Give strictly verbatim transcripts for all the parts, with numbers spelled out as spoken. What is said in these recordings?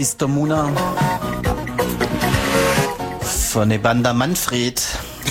Sister Muna von der Banda Manfred.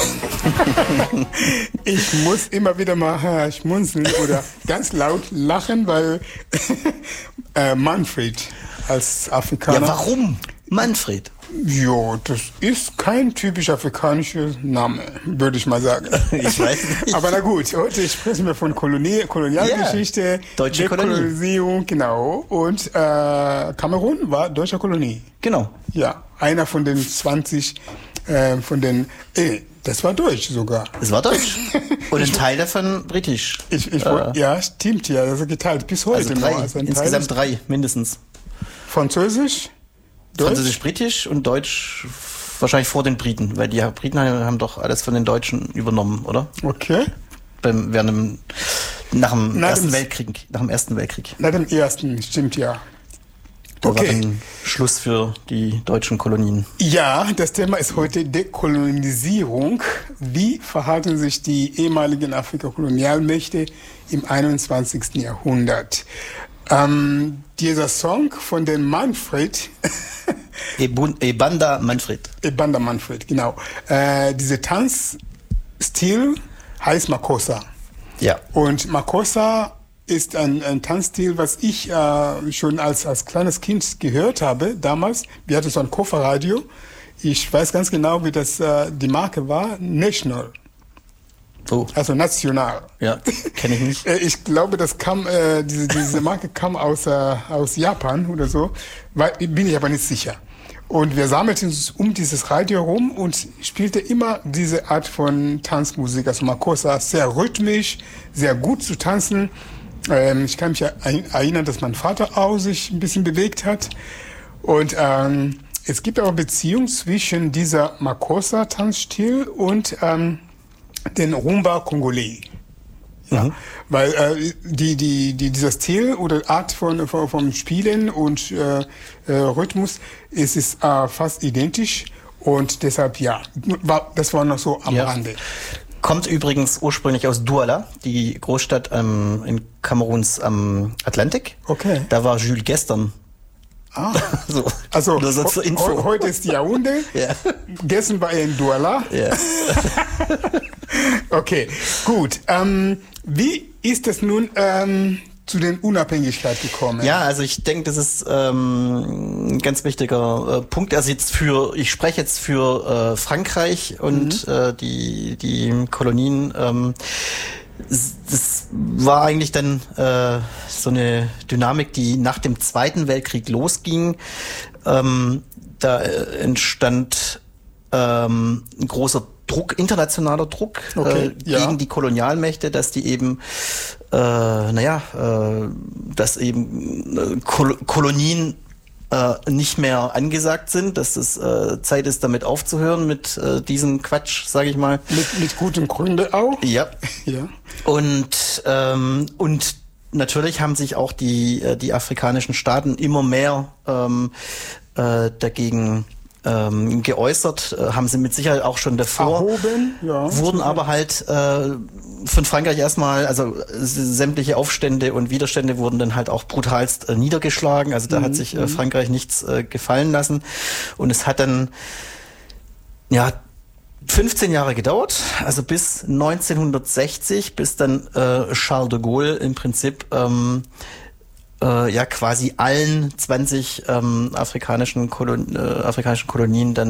Ich muss immer wieder mal äh, schmunzeln oder ganz laut lachen, weil äh, Manfred als Afrikaner... Ja, warum Manfred? Ja, das ist kein typisch afrikanischer Name, würde ich mal sagen. Ich weiß nicht. Aber na gut, heute sprechen wir von Koloni- Kolonialgeschichte, yeah, deutsche Dekolonisierung, genau. Und äh, Kamerun war deutsche Kolonie. Genau. Ja, einer von den zwanzig, äh, von den, äh, das war deutsch sogar. Es war deutsch. Und ein Teil davon britisch. Ich, ich, äh, ja, stimmt ja, das ist geteilt bis heute. Also drei, noch. Also insgesamt drei, mindestens. Französisch? Französisch-Britisch und Deutsch wahrscheinlich vor den Briten, weil die Briten haben doch alles von den Deutschen übernommen, oder? Okay. Beim, während dem, nach dem nach Ersten dem, Weltkrieg. Nach dem Ersten Weltkrieg. Nach dem Ersten, stimmt ja. Da okay. war dann Schluss für die deutschen Kolonien. Ja, das Thema ist heute Dekolonisierung. Wie verhalten sich die ehemaligen Afrika-Kolonialmächte im einundzwanzigsten Jahrhundert? Ähm, dieser Song von den Manfred... Ebanda Manfred. Ebanda Manfred, genau. Äh, dieser Tanzstil heißt Makossa. Ja. Und Makossa ist ein, ein Tanzstil, was ich äh, schon als, als kleines Kind gehört habe damals. Wir hatten so ein Kofferradio. Ich weiß ganz genau, wie das äh, die Marke war. National. Oh. Also national. Ja, kenne ich nicht. Ich glaube, das kam, äh, diese, diese Marke kam aus, äh, aus Japan oder so. Weil, bin ich aber nicht sicher. Und wir sammelten uns um dieses Radio rum und spielte immer diese Art von Tanzmusik. Also Makossa, sehr rhythmisch, sehr gut zu tanzen. Ähm, ich kann mich erinnern, dass mein Vater auch sich ein bisschen bewegt hat. Und ähm, es gibt aber Beziehung zwischen dieser Makossa-Tanzstil und ähm, den Rumba Congolais. Ja, mhm. Weil äh, die, die, die, dieser Stil oder Art von, von, vom Spielen und äh, äh, Rhythmus ist, ist äh, fast identisch und deshalb ja, war, das war noch so am ja. Rande. Kommt übrigens ursprünglich aus Douala, die Großstadt ähm, in Kameruns am Atlantik. Okay. Da war Jules gestern. Ah, so. Also Nur so zur Info. He- heute ist Yaoundé, ja. Gestern war er in Douala. Ja. Okay, gut. Ähm, wie ist es nun ähm, zu den Unabhängigkeit gekommen? Ja, also ich denke, das ist ähm, ein ganz wichtiger äh, Punkt. Also jetzt für, ich spreche jetzt für äh, Frankreich und mhm. äh, die die Kolonien. Ähm, das war eigentlich dann äh, so eine Dynamik, die nach dem Zweiten Weltkrieg losging. Ähm, da äh, entstand ähm, ein großer Druck, internationaler Druck okay, äh, ja. gegen die Kolonialmächte, dass die eben, äh, naja, äh, dass eben äh, Kol- Kolonien äh, nicht mehr angesagt sind, dass es äh, Zeit ist, damit aufzuhören mit äh, diesem Quatsch, sage ich mal. Mit, mit gutem Gründe auch? Ja. ja. Und ähm, und natürlich haben sich auch die äh, die afrikanischen Staaten immer mehr ähm, äh, dagegen ähm, geäußert, äh, haben sie mit Sicherheit auch schon davor, Erhoben, ja. wurden aber halt äh, von Frankreich erstmal, also sämtliche Aufstände und Widerstände wurden dann halt auch brutalst äh, niedergeschlagen, also da mhm. hat sich äh, Frankreich nichts äh, gefallen lassen und es hat dann, ja, fünfzehn Jahre gedauert, also bis neunzehnhundertsechzig, bis dann äh, Charles de Gaulle im Prinzip ähm, äh, ja quasi allen zwanzig ähm, afrikanischen, Kolon- äh, afrikanischen Kolonien dann